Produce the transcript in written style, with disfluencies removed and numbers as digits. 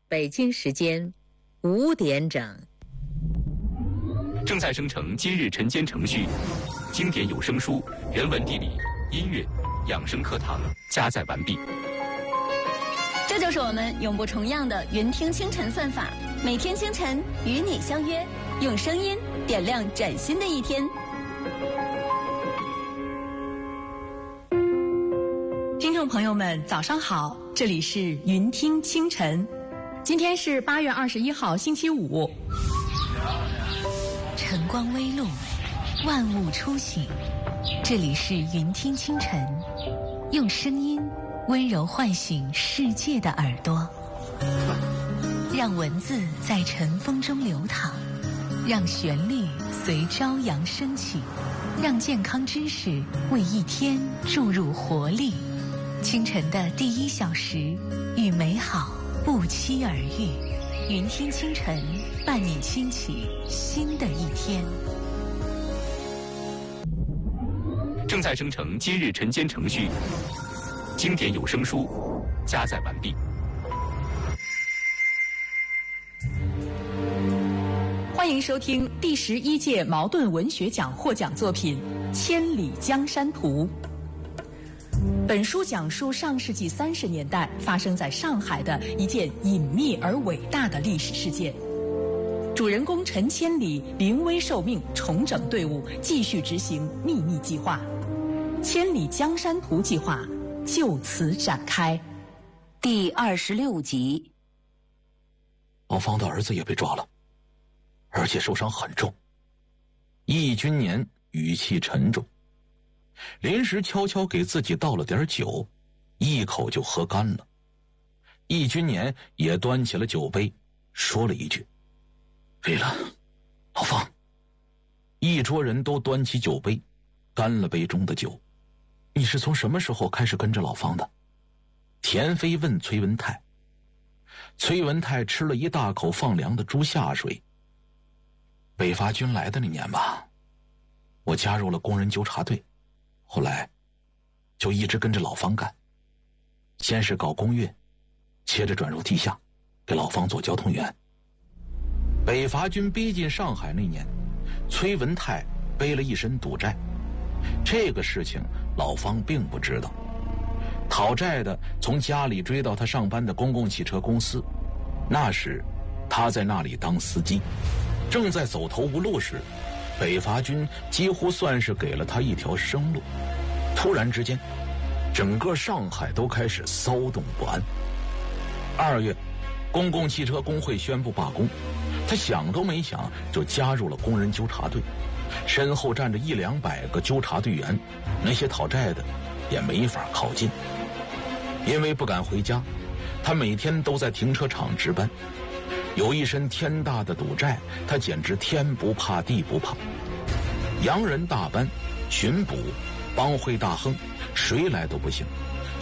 北京时间5点整。 正在生成今日晨间程序，经典有声书、人文地理、音乐、养生课堂加载完毕。 这就是我们永不重样的云听清晨算法，每天清晨与你相约，用声音点亮崭新的一天。 听众朋友们，早上好，这里是云听清晨，今天是8月21号，星期五。 晨光微露，万物初醒，这里是云听清晨，用声音温柔唤醒世界的耳朵，让文字在晨风中流淌，让旋律随朝阳升起，让健康知识为一天注入活力。清晨的第1小时，与美好不期而遇。云听清晨，伴你轻启新的一天。 正在生成今日晨间程序，经典有声书加载完毕。 欢迎收听第11届茅盾文学奖获奖作品《千里江山图》。本书讲述上世纪30年代发生在上海的一件隐秘而伟大的历史事件。主人公陈千里临危受命，重整队伍，继续执行秘密计划。千里江山图计划就此展开。 第26集。 老方的儿子也被抓了，而且受伤很重。易君年语气沉重，临时悄悄给自己倒了点酒，一口就喝干了。易君年也端起了酒杯，说了一句：“醉了，老方。”一桌人都端起酒杯，干了杯中的酒。你是从什么时候开始跟着老方的？田飞问崔文泰。崔文泰吃了一大口放凉的猪下水。北伐军来的那年吧，我加入了工人纠察队，后来就一直跟着老方干，先是搞工运，接着转入地下，给老方做交通员。北伐军逼近上海那年，崔文泰背了一身赌债，这个事情老方并不知道。讨债的从家里追到他上班的公共汽车公司，那时他在那里当司机，正在走投无路时，北伐军几乎算是给了他一条生路。突然之间，整个上海都开始骚动不安。2月，公共汽车工会宣布罢工，他想都没想就加入了工人纠察队，身后站着100-200个纠察队员，那些讨债的也没法靠近。因为不敢回家，他每天都在停车场值班，有一身天大的赌债，他简直天不怕地不怕。洋人大班、巡捕、帮会大亨，谁来都不行。